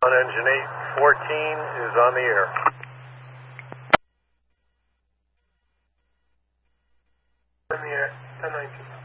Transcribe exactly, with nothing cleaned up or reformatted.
Engine eight fourteen is on the air. On the air, ten nineteen.